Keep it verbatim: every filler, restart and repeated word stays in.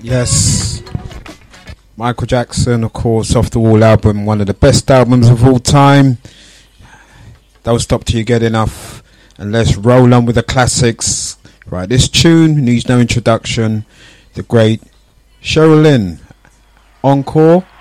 Yes. Michael Jackson, of course, Off the Wall album, one of the best albums of all time. Don't stop till you get enough. And let's roll on with the classics. Right, this tune needs no introduction. The great Cheryl Lynn, Encore.